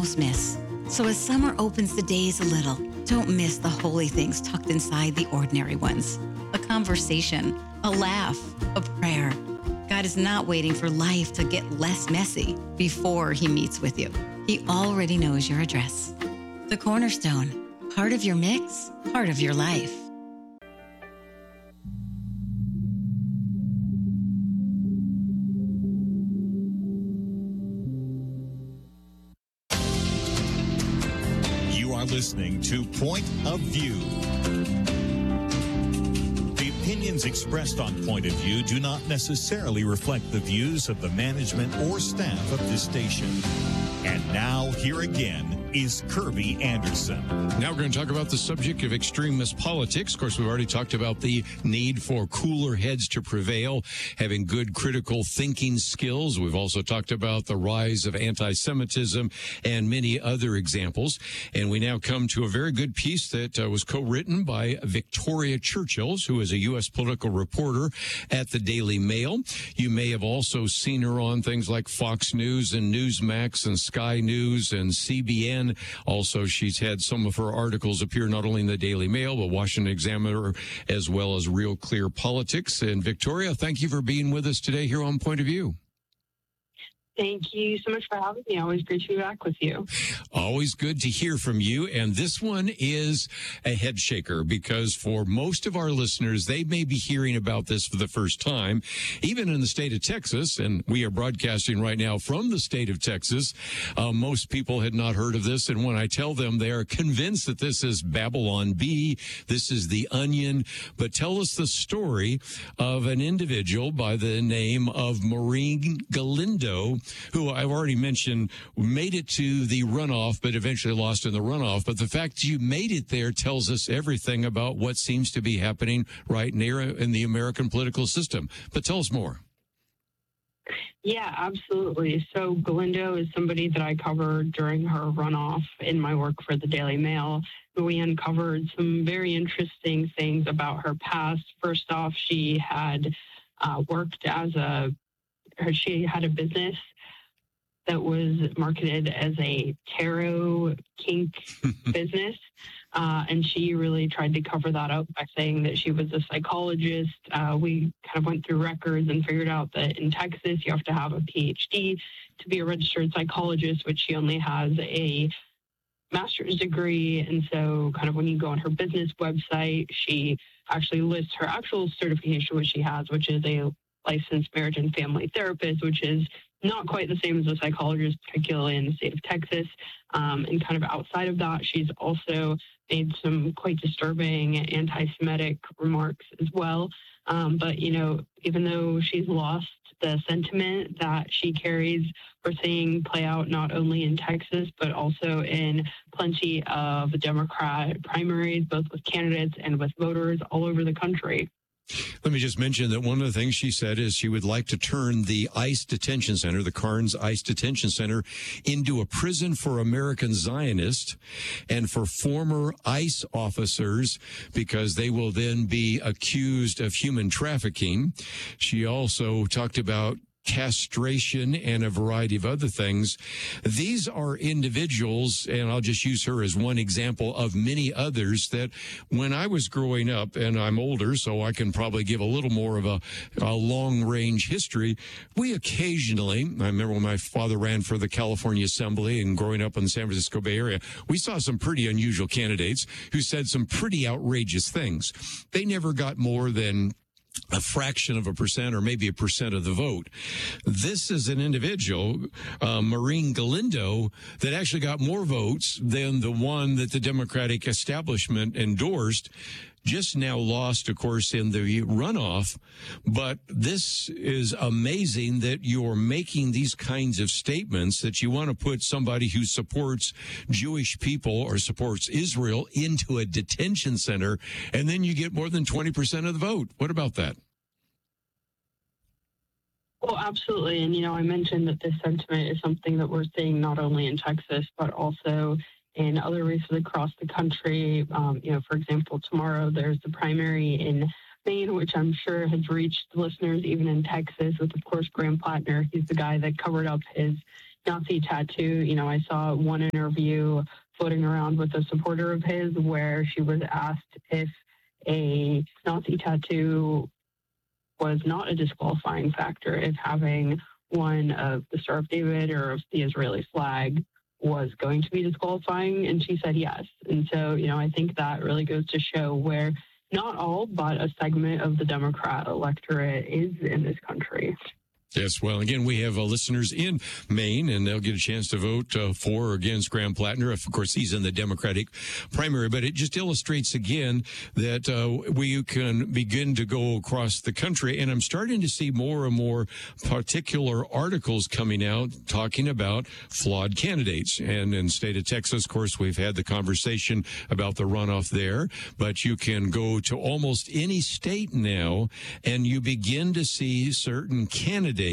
most miss. So as summer opens the days a little, don't miss the holy things tucked inside the ordinary ones. A conversation, a laugh, a prayer. God is not waiting for life to get less messy before he meets with you. He already knows your address. The Cornerstone, part of your mix, part of your life. You are listening to Point of View. The opinions expressed on Point of View do not necessarily reflect the views of the management or staff of this station. And now, here again, is Kirby Anderson. Now we're going to talk about the subject of extremist politics. Of course, we've already talked about the need for cooler heads to prevail, having good critical thinking skills. We've also talked about the rise of anti-Semitism and many other examples. And we now come to a very good piece that was co-written by Victoria Churchill, who is a U.S. political reporter at the Daily Mail. You may have also seen her on things like Fox News and Newsmax and Sky News and CBN. Also, she's had some of her articles appear not only in the Daily Mail, but Washington Examiner, as well as Real Clear Politics. And Victoria, thank you for being with us today here on Point of View. Thank you so much for having me. Always great to be back with you. Always good to hear from you. And this one is a head shaker because for most of our listeners, they may be hearing about this for the first time, even in the state of Texas. And we are broadcasting right now from the state of Texas. Most people had not heard of this. And when I tell them, they are convinced that this is Babylon Bee. This is the Onion. But tell us the story of an individual by the name of Maureen Galindo, who I've already mentioned made it to the runoff, but eventually lost in the runoff. But the fact you made it there tells us everything about what seems to be happening right near in the American political system. But tell us more. Yeah, absolutely. So Galindo is somebody that I covered during her runoff in my work for the Daily Mail. We uncovered some very interesting things about her past. First off, she had she had a business that was marketed as a tarot kink business. And she really tried to cover that up by saying that she was a psychologist. We kind of went through records and figured out that in Texas, you have to have a PhD to be a registered psychologist, which she only has a master's degree. And so kind of when you go on her business website, she actually lists her actual certification, which she has, which is a licensed marriage and family therapist, which is not quite the same as a psychologist, particularly in the state of Texas. And kind of outside of that, she's also made some quite disturbing anti-Semitic remarks as well. But, you know, even though she's lost the sentiment that she carries, we're seeing play out not only in Texas, but also in plenty of Democrat primaries, both with candidates and with voters all over the country. Let me just mention that one of the things she said is she would like to turn the ICE detention center, the Carnes ICE detention center, into a prison for American Zionists and for former ICE officers because they will then be accused of human trafficking. She also talked about castration and a variety of other things. These are individuals, and I'll just use her as one example of many others that when I was growing up, and I'm older, so I can probably give a little more of a long-range history, we occasionally, I remember when my father ran for the California Assembly and growing up in the San Francisco Bay Area, we saw some pretty unusual candidates who said some pretty outrageous things. They never got more than a fraction of a percent or maybe a percent of the vote. This is an individual, Maureen Galindo, that actually got more votes than the one that the Democratic establishment endorsed. Just now lost, of course, in the runoff. But this is amazing that you're making these kinds of statements, that you want to put somebody who supports Jewish people or supports Israel into a detention center, and then you get more than 20% of the vote. What about that? Well, absolutely. And, you know, I mentioned that this sentiment is something that we're seeing not only in Texas, but also in other races across the country. You know, for example, tomorrow there's the primary in Maine, which I'm sure has reached listeners even in Texas with, of course, Graham Plattner. He's the guy that covered up his Nazi tattoo. I saw one interview floating around with a supporter of his where she was asked if a Nazi tattoo was not a disqualifying factor, if having one of the Star of David or of the Israeli flag was going to be disqualifying, and she said yes. And so, I think that really goes to show where not all, but a segment of the Democrat electorate is in this country. Yes, well, again, we have listeners in Maine, and they'll get a chance to vote for or against Graham Plattner. Of course, he's in the Democratic primary, but it just illustrates again that we can begin to go across the country. And I'm starting to see more and more particular articles coming out talking about flawed candidates. And in the state of Texas, of course, we've had the conversation about the runoff there, but you can go to almost any state now, and you begin to see certain candidates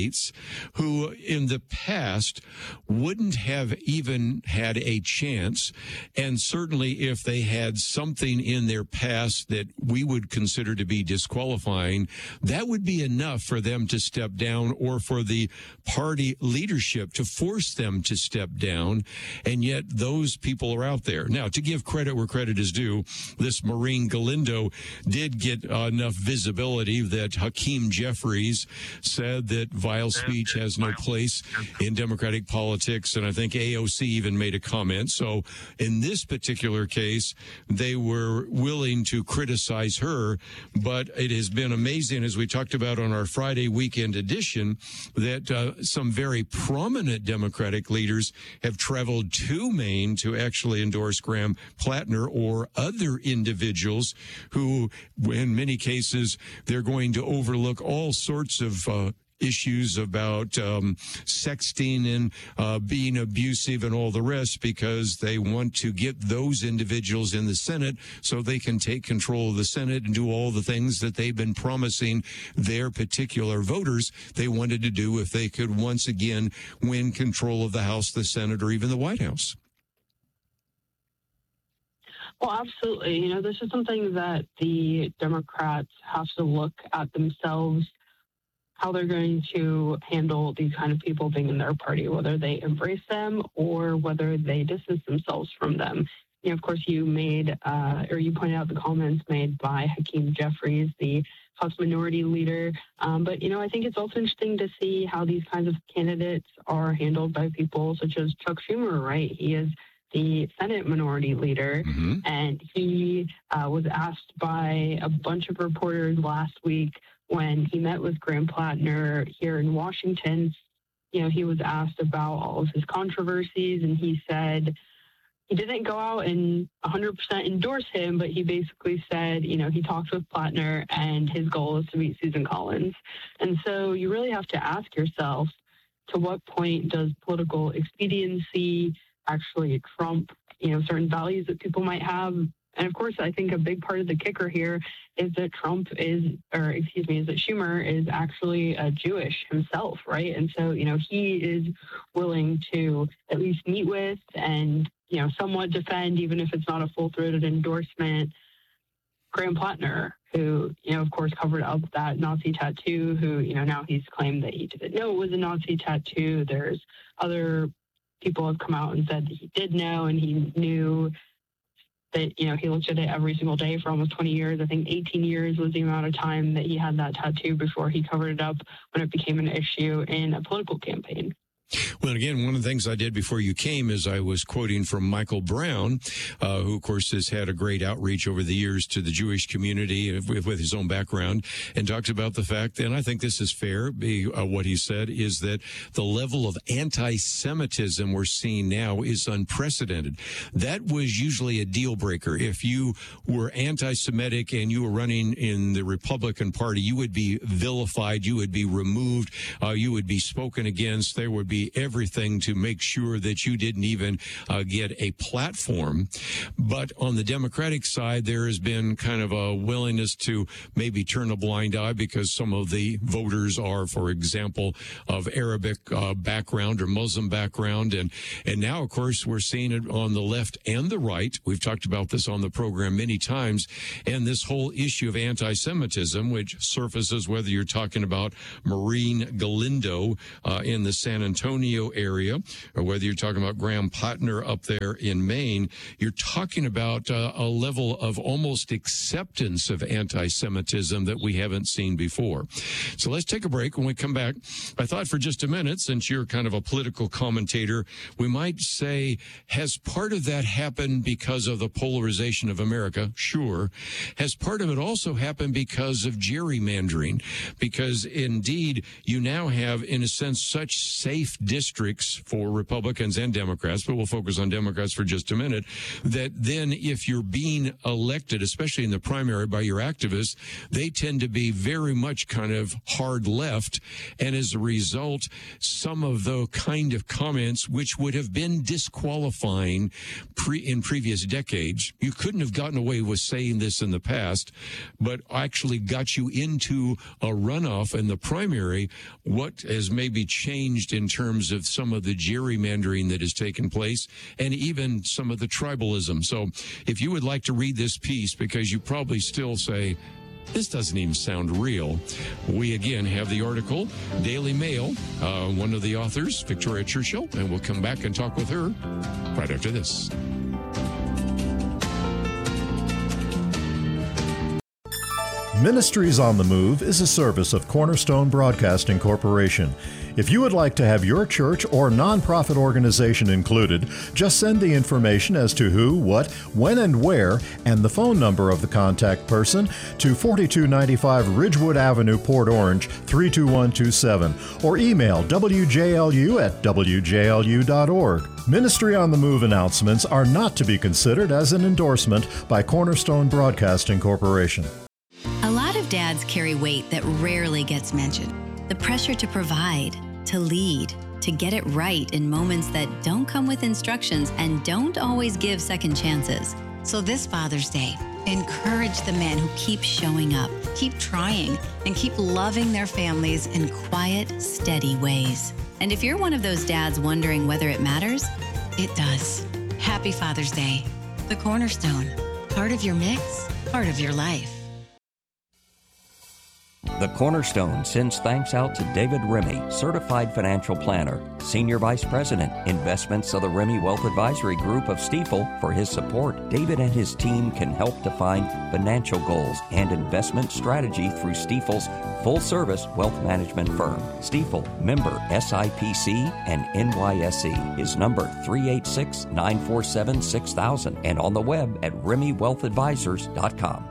who in the past wouldn't have even had a chance. And certainly if they had something in their past that we would consider to be disqualifying, that would be enough for them to step down or for the party leadership to force them to step down. And yet those people are out there. Now, to give credit where credit is due, this Maureen Galindo did get enough visibility that Hakeem Jeffries said that vile speech has no place in Democratic politics, and I think AOC even made a comment. So in this particular case, they were willing to criticize her, but it has been amazing, as we talked about on our Friday weekend edition, that some very prominent Democratic leaders have traveled to Maine to actually endorse Graham Plattner or other individuals who, in many cases, they're going to overlook all sorts of issues about sexting and being abusive and all the rest, because they want to get those individuals in the Senate so they can take control of the Senate and do all the things that they've been promising their particular voters they wanted to do if they could once again win control of the House, the Senate, or even the White House. Well, absolutely. This is something that the Democrats have to look at themselves, how they're going to handle these kind of people being in their party, whether they embrace them or whether they distance themselves from them. Of course, you pointed out the comments made by Hakeem Jeffries, the House Minority Leader. But I think it's also interesting to see how these kinds of candidates are handled by people such as Chuck Schumer, right? He is the Senate Minority Leader, and he was asked by a bunch of reporters last week when he met with Graham Plattner here in Washington. He was asked about all of his controversies, and he said he didn't go out and 100% endorse him, but he basically said, he talked with Plattner and his goal is to beat Susan Collins. And so you really have to ask yourself, to what point does political expediency actually trump, certain values that people might have? And of course, I think a big part of the kicker here is that Schumer is actually Jewish himself, right? And so, he is willing to at least meet with and, somewhat defend, even if it's not a full-throated endorsement, Graham Plattner, who, of course, covered up that Nazi tattoo, who, now he's claimed that he didn't know it was a Nazi tattoo. There's other people have come out and said that he did know, and he knew that, he looked at it every single day for almost 20 years. I think 18 years was the amount of time that he had that tattoo before he covered it up when it became an issue in a political campaign. Well, again, one of the things I did before you came is I was quoting from Michael Brown, who, of course, has had a great outreach over the years to the Jewish community with his own background, and talks about the fact, and I think this is fair, what he said is that the level of anti-Semitism we're seeing now is unprecedented. That was usually a deal breaker. If you were anti-Semitic and you were running in the Republican Party, you would be vilified, you would be removed, you would be spoken against, there would be everything to make sure that you didn't even get a platform. But on the Democratic side, there has been kind of a willingness to maybe turn a blind eye because some of the voters are, for example, of Arabic background or Muslim background. And now, of course, we're seeing it on the left and the right. We've talked about this on the program many times. And this whole issue of anti-Semitism, which surfaces whether you're talking about Maureen Galindo in the San Antonio Antonio area, or whether you're talking about Graham Potner up there in Maine, you're talking about a level of almost acceptance of anti-Semitism that we haven't seen before. So let's take a break. When we come back, I thought for just a minute, since you're kind of a political commentator, we might say, has part of that happened because of the polarization of America? Sure. Has part of it also happened because of gerrymandering? Because indeed, you now have, in a sense, such safe districts for Republicans and Democrats, but we'll focus on Democrats for just a minute, that then if you're being elected, especially in the primary by your activists, they tend to be very much kind of hard left. And as a result, some of the kind of comments which would have been disqualifying in previous decades, you couldn't have gotten away with saying this in the past, but actually got you into a runoff in the primary. What has maybe changed in terms of some of the gerrymandering that has taken place and even some of the tribalism? So if you would like to read this piece, because you probably still say, this doesn't even sound real, we again have the article, Daily Mail, one of the authors, Victoria Churchill, and we'll come back and talk with her right after this. Ministries on the Move is a service of Cornerstone Broadcasting Corporation. If you would like to have your church or nonprofit organization included, just send the information as to who, what, when, and where, and the phone number of the contact person to 4295 Ridgewood Avenue, Port Orange, 32127, or email wjlu@wjlu.org. Ministry on the Move announcements are not to be considered as an endorsement by Cornerstone Broadcasting Corporation. A lot of dads carry weight that rarely gets mentioned. The pressure to provide, to lead, to get it right in moments that don't come with instructions and don't always give second chances. So this Father's Day, encourage the men who keep showing up, keep trying, and keep loving their families in quiet, steady ways. And if you're one of those dads wondering whether it matters, it does. Happy Father's Day. The Cornerstone. Part of your mix, part of your life. The Cornerstone sends thanks out to David Remy, Certified Financial Planner, Senior Vice President, Investments of the Remy Wealth Advisory Group of Stifel, for his support. David and his team can help define financial goals and investment strategy through Stifel's full-service wealth management firm. Stifel, member SIPC and NYSE. His number 386-947-6000 and on the web at RemyWealthAdvisors.com.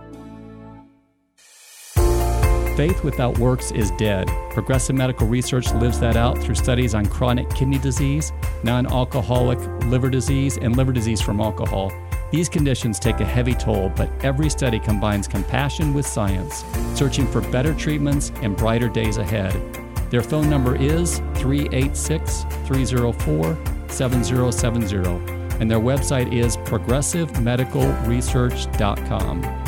Faith without works is dead. Progressive Medical Research lives that out through studies on chronic kidney disease, non-alcoholic liver disease, and liver disease from alcohol. These conditions take a heavy toll, but every study combines compassion with science, searching for better treatments and brighter days ahead. Their phone number is 386-304-7070, and their website is progressivemedicalresearch.com.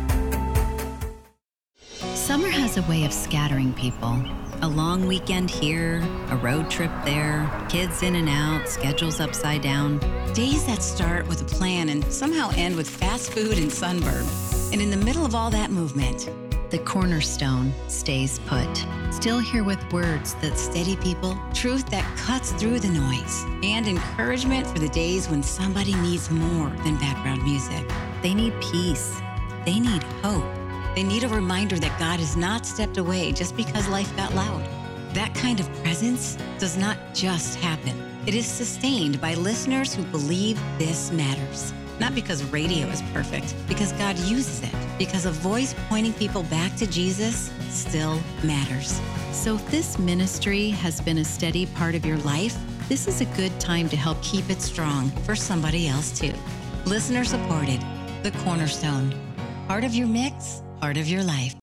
Summer has a way of scattering people. A long weekend here, a road trip there, kids in and out, schedules upside down. Days that start with a plan and somehow end with fast food and sunburn. And in the middle of all that movement, the Cornerstone stays put. Still here with words that steady people, truth that cuts through the noise, and encouragement for the days when somebody needs more than background music. They need peace. They need hope. They need a reminder that God has not stepped away just because life got loud. That kind of presence does not just happen. It is sustained by listeners who believe this matters. Not because radio is perfect, because God uses it, because a voice pointing people back to Jesus still matters. So if this ministry has been a steady part of your life, this is a good time to help keep it strong for somebody else too. Listener supported, The Cornerstone. Part of your mix, part of your life.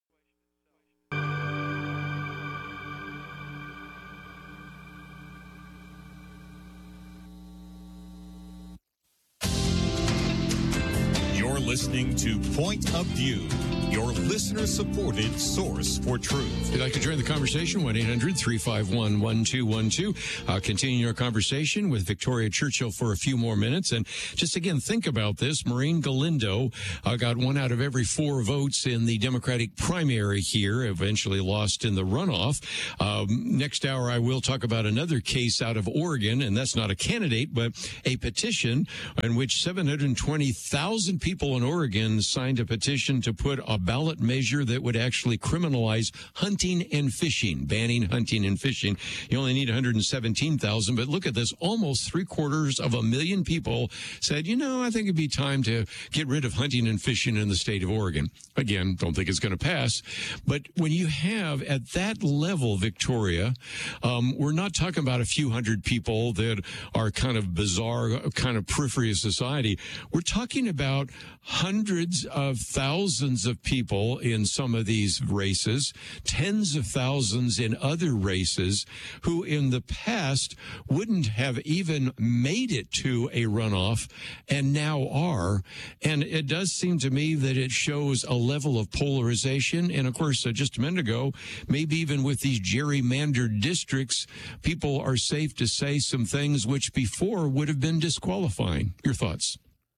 You're listening to Point of View. your listener-supported source for truth. If you'd like to join the conversation, 1-800-351-1212. Continuing our conversation with Victoria Churchill for a few more minutes. And just again, think about this. Maureen Galindo got 1 out of every 4 votes in the Democratic primary here, eventually lost in the runoff. Next hour, I will talk about another case out of Oregon, and that's not a candidate, but a petition in which 720,000 people in Oregon signed a petition to put a ballot measure that would actually criminalize hunting and fishing, banning hunting and fishing. You only need 117,000, but look at this. Almost 750,000 people said, I think it'd be time to get rid of hunting and fishing in the state of Oregon. Again, don't think it's going to pass. But when you have at that level, Victoria, we're not talking about a few hundred people that are kind of bizarre, kind of periphery of society. We're talking about hundreds of thousands of people in some of these races, tens of thousands in other races who in the past wouldn't have even made it to a runoff and now are. And it does seem to me that it shows a level of polarization. And of course, just a minute ago, maybe even with these gerrymandered districts, people are safe to say some things which before would have been disqualifying. Your thoughts?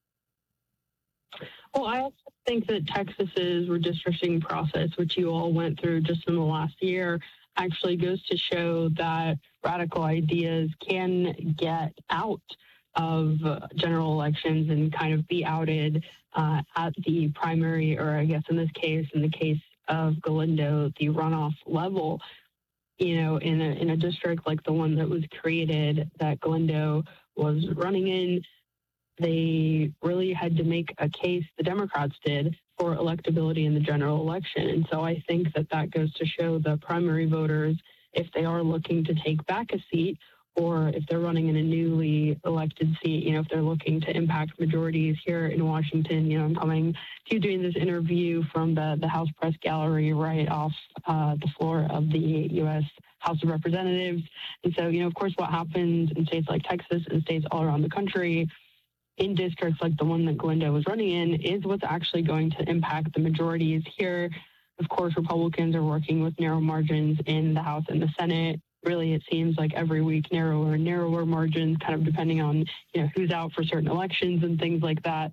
Well, I also think that Texas's redistricting process, which you all went through just in the last year, actually goes to show that radical ideas can get out of general elections and kind of be outed at the primary, or I guess in the case of Galindo, the runoff level. In a district like the one that was created that Galindo was running in, they really had to make a case, the Democrats did, for electability in the general election. And so I think that goes to show the primary voters, if they are looking to take back a seat, or if they're running in a newly elected seat, if they're looking to impact majorities here in Washington. I'm coming to you doing this interview from the House Press Gallery right off the floor of the U.S. House of Representatives. And so, of course, what happens in states like Texas and states all around the country, in districts like the one that Galindo was running in, is what's actually going to impact the majorities here. Of course, Republicans are working with narrow margins in the House and the Senate. Really, it seems like every week, narrower and narrower margins, kind of depending on, who's out for certain elections and things like that.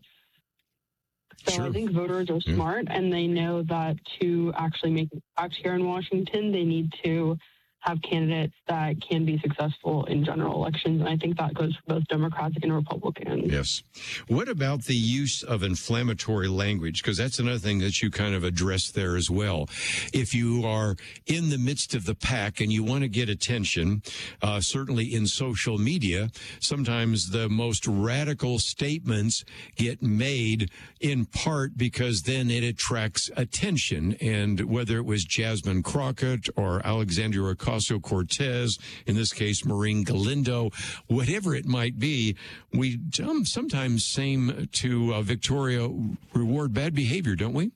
So sure. I think voters are smart, and they know that to actually make impact here in Washington, they need to have candidates that can be successful in general elections. And I think that goes for both Democrats and Republicans. Yes. What about the use of inflammatory language? Because that's another thing that you kind of addressed there as well. If you are in the midst of the pack and you want to get attention, certainly in social media, sometimes the most radical statements get made in part because then it attracts attention. And whether it was Jasmine Crockett or Alexandria Ocasio-Cortez, in this case, Maureen Galindo, whatever it might be, we sometimes seem to, Victoria, reward bad behavior, don't we?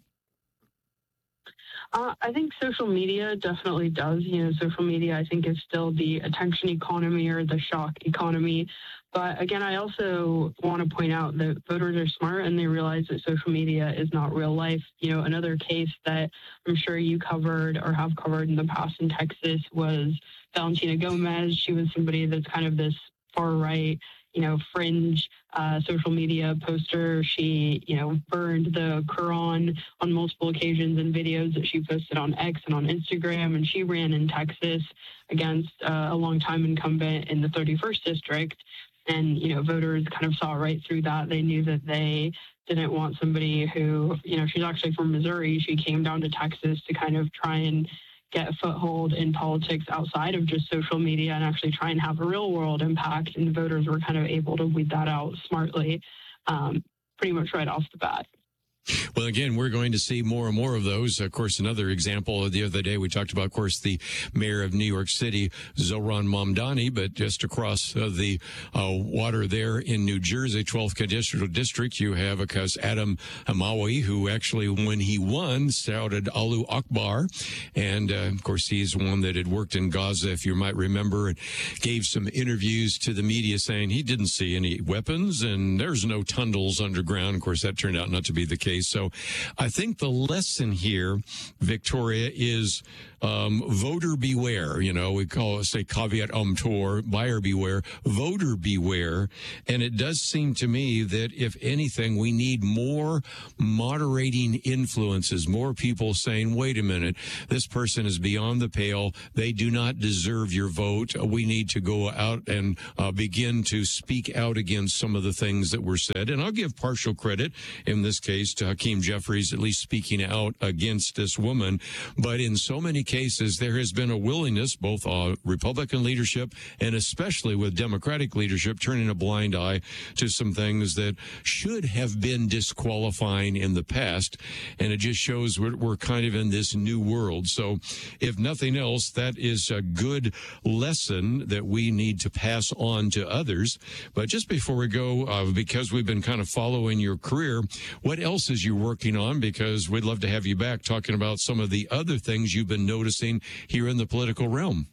I think social media definitely does. Social media, I think, is still the attention economy or the shock economy. But again, I also want to point out that voters are smart and they realize that social media is not real life. Another case that I'm sure you covered or have covered in the past in Texas was Valentina Gomez. She was somebody that's kind of this far right, fringe social media poster. She, burned the Quran on multiple occasions in videos that she posted on X and on Instagram. And she ran in Texas against a longtime incumbent in the 31st district. And, voters kind of saw right through that. They knew that they didn't want somebody who, she's actually from Missouri. She came down to Texas to kind of try and get a foothold in politics outside of just social media and actually try and have a real world impact. And the voters were kind of able to weed that out smartly, pretty much right off the bat. Well, again, we're going to see more and more of those. Of course, another example the other day, we talked about, of course, the mayor of New York City, Zohran Mamdani, but just across the water there in New Jersey, 12th Congressional District, you have, of course, Adam Hamawi, who actually, when he won, shouted Allahu Akbar. And, of course, he's one that had worked in Gaza, if you might remember, and gave some interviews to the media saying he didn't see any weapons and there's no tunnels underground. Of course, that turned out not to be the case. case. So I think the lesson here, Victoria, is voter beware. You know, we call it, say, caveat emptor, buyer beware, voter beware. And it does seem to me that, if anything, we need more moderating influences, more people saying, wait a minute, this person is beyond the pale. They do not deserve your vote. We need to go out and begin to speak out against some of the things that were said. And I'll give partial credit in this case to Hakeem Jeffries, at least speaking out against this woman. But in so many cases, there has been a willingness, both Republican leadership and especially with Democratic leadership, turning a blind eye to some things that should have been disqualifying in the past. And it just shows we're kind of in this new world. So if nothing else, that is a good lesson that we need to pass on to others. But just before we go, because we've been kind of following your career, what else is you working on? Because we'd love to have you back talking about some of the other things you've been noticing here in the political realm.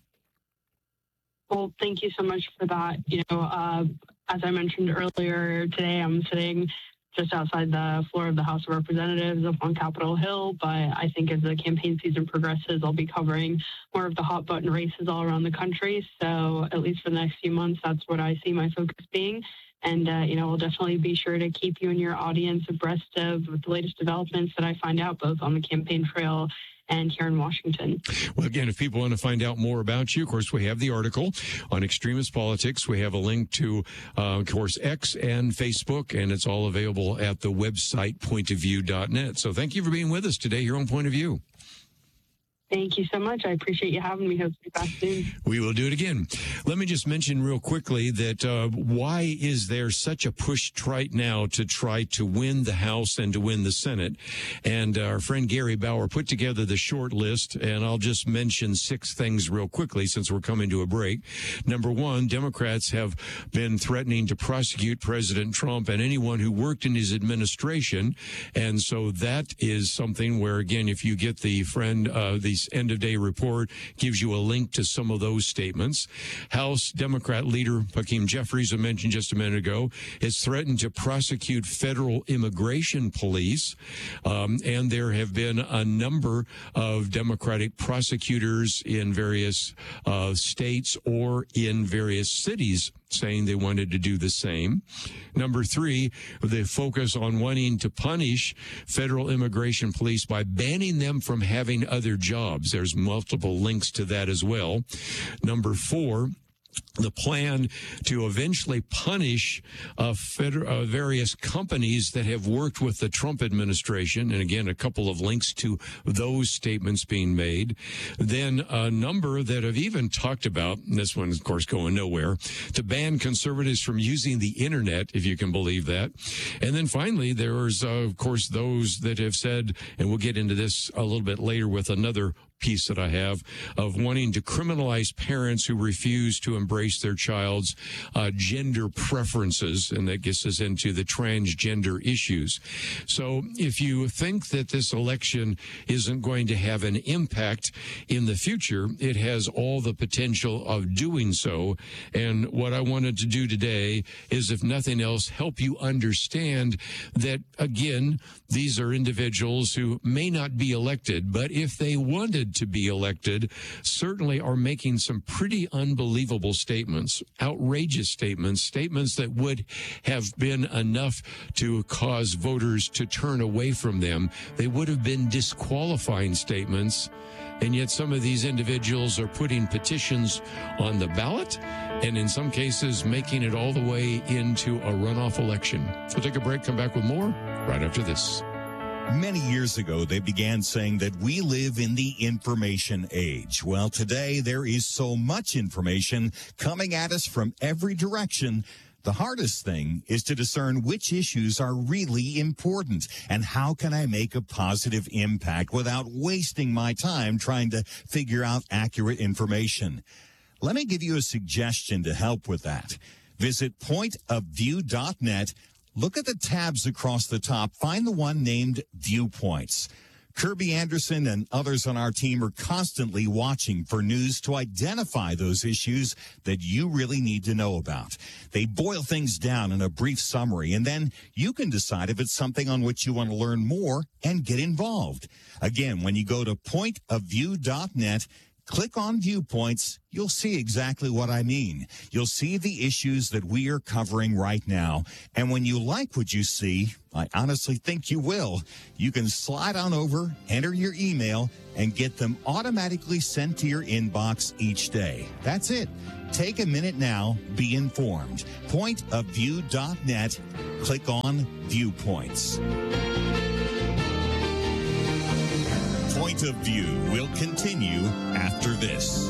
Well, thank you so much for that. You know, as I mentioned earlier today, I'm sitting just outside the floor of the House of Representatives up on Capitol Hill. But I think as the campaign season progresses, I'll be covering more of the hot button races all around the country. So at least for the next few months, that's what I see my focus being. And, you know, we'll definitely be sure to keep you and your audience abreast of the latest developments that I find out, both on the campaign trail and here in Washington. Well, again, if people want to find out more about you, of course, we have the article on extremist politics. We have a link to, of course, X and Facebook, and it's all available at the website pointofview.net. So thank you for being with us today here on Point of View. Thank you so much. I appreciate you having me. Hope to be back soon. We will do it again. Let me just mention real quickly that why is there such a push right now to try to win the House and to win the Senate? And our friend Gary Bauer put together the short list, and I'll just mention 6 things real quickly since we're coming to a break. Number 1, Democrats have been threatening to prosecute President Trump and anyone who worked in his administration. And so that is something where, again, if you get the the end-of-day report, gives you a link to some of those statements. House Democrat leader Hakeem Jeffries, I mentioned just a minute ago, has threatened to prosecute federal immigration police. And there have been a number of Democratic prosecutors in various states or in various cities saying they wanted to do the same. Number 3, the focus on wanting to punish federal immigration police by banning them from having other jobs. There's multiple links to that as well. Number 4, the plan to eventually punish various companies that have worked with the Trump administration. And again, a couple of links to those statements being made. Then a number that have even talked about, and this one, of course, going nowhere, to ban conservatives from using the internet, if you can believe that. And then finally, there's, of course, those that have said, and we'll get into this a little bit later with another piece that I have, of wanting to criminalize parents who refuse to embrace their child's gender preferences, and that gets us into the transgender issues. So if you think that this election isn't going to have an impact in the future, it has all the potential of doing so. And what I wanted to do today is, if nothing else, help you understand that, again, these are individuals who may not be elected, but if they wanted to be elected, certainly are making some pretty unbelievable statements, outrageous statements that would have been enough to cause voters to turn away from them. They would have been disqualifying statements. And yet some of these individuals are putting petitions on the ballot, and in some cases making it all the way into a runoff election. So take a break, come back with more right after this. Many years ago, they began saying that we live in the information age. Well, today there is so much information coming at us from every direction. The hardest thing is to discern which issues are really important and how can I make a positive impact without wasting my time trying to figure out accurate information. Let me give you a suggestion to help with that. Visit pointofview.net. Look at the tabs across the top. Find the one named Viewpoints. Kirby Anderson and others on our team are constantly watching for news to identify those issues that you really need to know about. They boil things down in a brief summary, and then you can decide if it's something on which you want to learn more and get involved. Again, when you go to pointofview.net, click on Viewpoints, you'll see exactly what I mean. You'll see the issues that we are covering right now. And when you like what you see, I honestly think you will, you can slide on over, enter your email, and get them automatically sent to your inbox each day. That's it. Take a minute now, be informed. Pointofview.net, click on Viewpoints. Point of View will continue after this.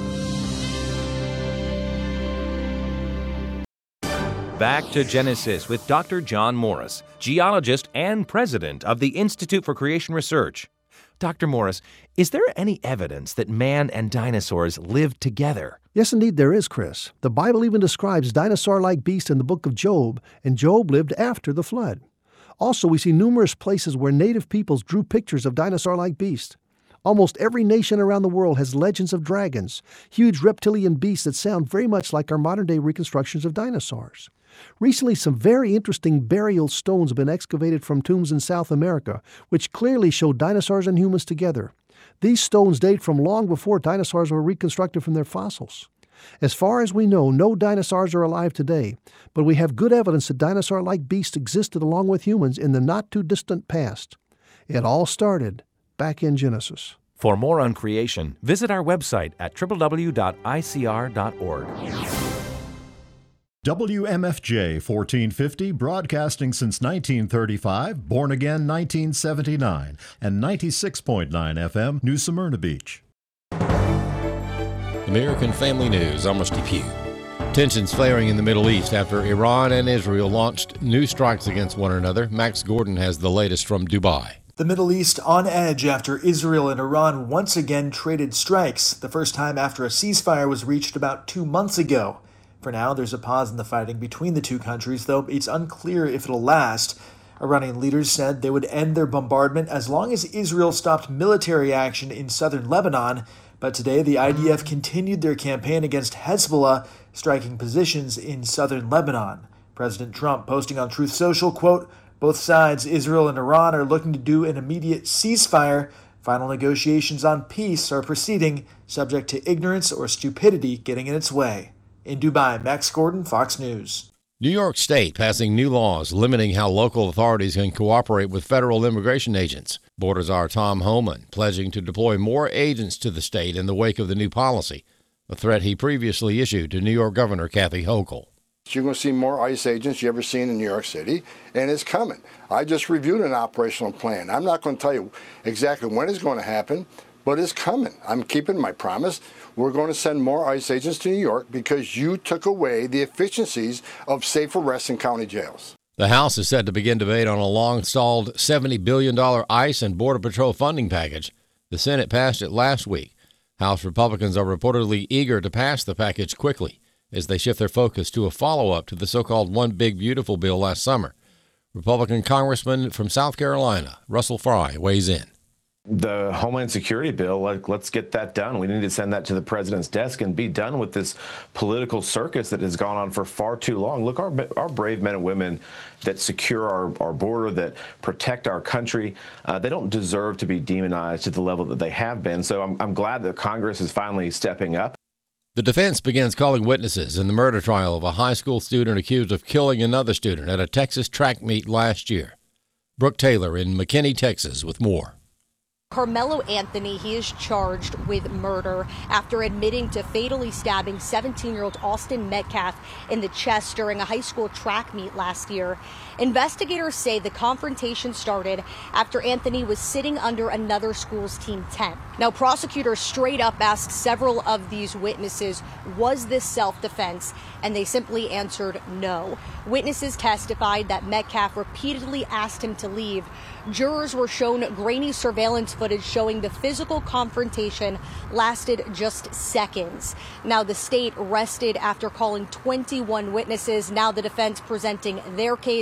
Back to Genesis with Dr. John Morris, geologist and president of the Institute for Creation Research. Dr. Morris, is there any evidence that man and dinosaurs lived together? Yes, indeed there is, Chris. The Bible even describes dinosaur-like beasts in the book of Job, and Job lived after the flood. Also, we see numerous places where native peoples drew pictures of dinosaur-like beasts. Almost every nation around the world has legends of dragons, huge reptilian beasts that sound very much like our modern-day reconstructions of dinosaurs. Recently, some very interesting burial stones have been excavated from tombs in South America, which clearly show dinosaurs and humans together. These stones date from long before dinosaurs were reconstructed from their fossils. As far as we know, no dinosaurs are alive today, but we have good evidence that dinosaur-like beasts existed along with humans in the not-too-distant past. It all started back in Genesis. For more on creation, visit our website at www.icr.org. WMFJ 1450, broadcasting since 1935, born again 1979, and 96.9 FM, New Smyrna Beach. American Family News, I'm Rusty Pugh. Tensions flaring in the Middle East after Iran and Israel launched new strikes against one another. Max Gordon has the latest from Dubai. The Middle East on edge after Israel and Iran once again traded strikes, the first time after a ceasefire was reached about 2 months ago. For now, there's a pause in the fighting between the two countries, though it's unclear if it'll last. Iranian leaders said they would end their bombardment as long as Israel stopped military action in southern Lebanon, but today the IDF continued their campaign against Hezbollah, striking positions in southern Lebanon. President Trump posting on Truth Social, quote, "Both sides, Israel and Iran, are looking to do an immediate ceasefire. Final negotiations on peace are proceeding, subject to ignorance or stupidity getting in its way." In Dubai, Max Gordon, Fox News. New York State passing new laws limiting how local authorities can cooperate with federal immigration agents. Border Czar Tom Homan pledging to deploy more agents to the state in the wake of the new policy, a threat he previously issued to New York Governor Kathy Hochul. You're going to see more ICE agents you ever seen in New York City, and it's coming. I just reviewed an operational plan. I'm not going to tell you exactly when it's going to happen, but it's coming. I'm keeping my promise. We're going to send more ICE agents to New York because you took away the efficiencies of safe arrests in county jails. The House is set to begin debate on a long-stalled $70 billion ICE and Border Patrol funding package. The Senate passed it last week. House Republicans are reportedly eager to pass the package quickly as they shift their focus to a follow-up to the so-called One Big Beautiful bill last summer. Republican Congressman from South Carolina, Russell Fry, weighs in. The Homeland Security bill, let's get that done. We need to send that to the president's desk and be done with this political circus that has gone on for far too long. Look, our brave men and women that secure our border, that protect our country, they don't deserve to be demonized to the level that they have been. So I'm glad that Congress is finally stepping up. The defense begins calling witnesses in the murder trial of a high school student accused of killing another student at a Texas track meet last year. Brooke Taylor in McKinney, Texas, with more. Carmelo Anthony, he is charged with murder after admitting to fatally stabbing 17-year-old Austin Metcalf in the chest during a high school track meet last year. Investigators say the confrontation started after Anthony was sitting under another school's team tent. Now, prosecutors straight up asked several of these witnesses, was this self-defense? And they simply answered no. Witnesses testified that Metcalf repeatedly asked him to leave. Jurors were shown grainy surveillance footage showing the physical confrontation lasted just seconds. Now, the state rested after calling 21 witnesses. Now the defense presenting their case.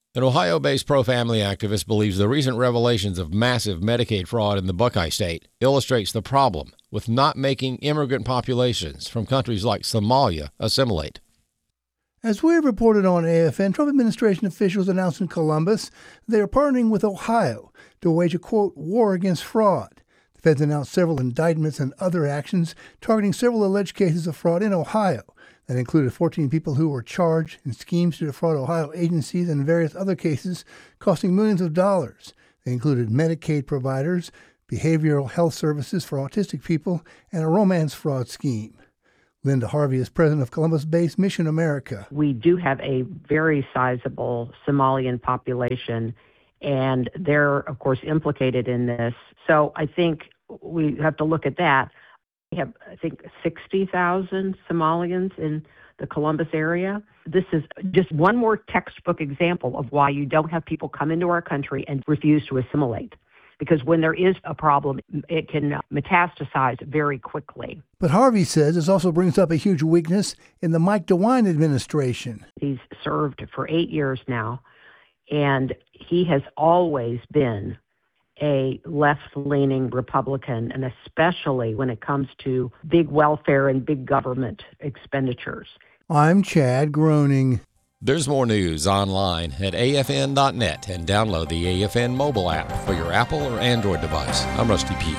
An Ohio-based pro-family activist believes the recent revelations of massive Medicaid fraud in the Buckeye State illustrates the problem with not making immigrant populations from countries like Somalia assimilate. As we have reported on AFN, Trump administration officials announced in Columbus they are partnering with Ohio to wage a, quote, war against fraud. The feds announced several indictments and other actions targeting several alleged cases of fraud in Ohio. That included 14 people who were charged in schemes to defraud Ohio agencies and various other cases costing millions of dollars. They included Medicaid providers, behavioral health services for autistic people, and a romance fraud scheme. Linda Harvey is president of Columbus-based Mission America. We do have a very sizable Somalian population, and they're, of course, implicated in this. So I think we have to look at that. We have, I think, 60,000 Somalians in the Columbus area. This is just one more textbook example of why you don't have people come into our country and refuse to assimilate. Because when there is a problem, it can metastasize very quickly. But Harvey says this also brings up a huge weakness in the Mike DeWine administration. He's served for 8 years now, and he has always been a left-leaning Republican, and especially when it comes to big welfare and big government expenditures. I'm Chad Groening. There's more news online at afn.net and download the AFN mobile app for your Apple or Android device. I'm Rusty Pugh.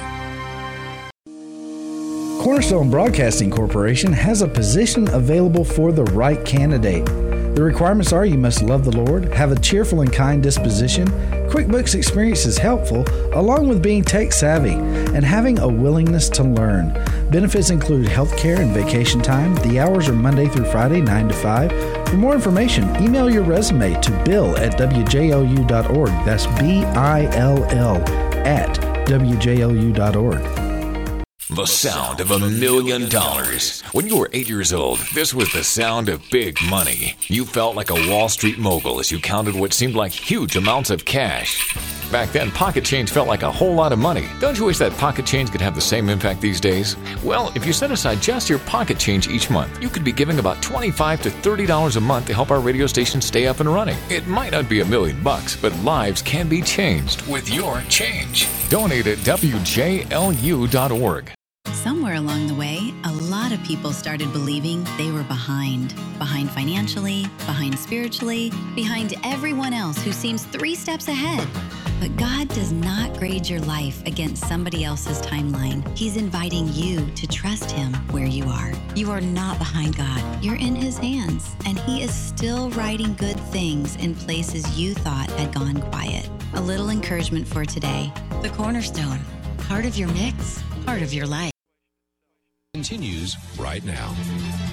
Cornerstone Broadcasting Corporation has a position available for the right candidate. The requirements are you must love the Lord, have a cheerful and kind disposition, QuickBooks experience is helpful, along with being tech savvy and having a willingness to learn. Benefits include health care and vacation time. The hours are Monday through Friday, 9 to 5. For more information, email your resume to bill@wjlu.org. That's BILL at wjlu.org. The sound of $1 million. When you were 8 years old, this was the sound of big money. You felt like a Wall Street mogul as you counted what seemed like huge amounts of cash. Back then, pocket change felt like a whole lot of money. Don't you wish that pocket change could have the same impact these days? Well, if you set aside just your pocket change each month, you could be giving about $25 to $30 a month to help our radio station stay up and running. It might not be $1 million, but lives can be changed with your change. Donate at WJLU.org. Somewhere along the way, a lot of people started believing they were behind. Behind financially, behind spiritually, behind everyone else who seems 3 steps ahead. But God does not grade your life against somebody else's timeline. He's inviting you to trust Him where you are. You are not behind God. You're in His hands, and He is still writing good things in places you thought had gone quiet. A little encouragement for today. The Cornerstone, part of your mix, part of your life. Continues right now.